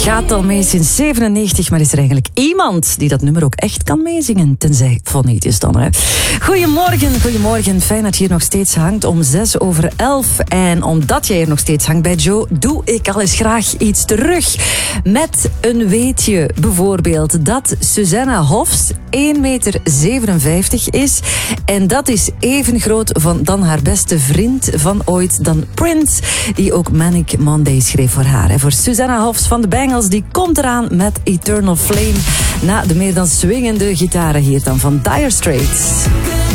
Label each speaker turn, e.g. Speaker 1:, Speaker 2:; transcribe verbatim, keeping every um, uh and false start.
Speaker 1: gaat al mee sinds zevenennegentig, maar is er eigenlijk iemand die dat nummer ook echt kan meezingen? Tenzij Vonnie is dan, hè. Goedemorgen, goedemorgen. Fijn dat je hier nog steeds hangt om zes over elf. En omdat jij hier nog steeds hangt bij Joe, doe ik al eens graag iets terug. Met een weetje bijvoorbeeld dat Susanna Hoffs één meter zevenenvijftig is. En dat is even groot van, dan haar beste vriend van ooit, dan Prince, die ook Manic Monday schreef voor haar. En voor Susanna Hoffs van de Bangles, die komt eraan met Eternal Flame. Na de meer dan swingende gitaren hier dan van Dire Straits.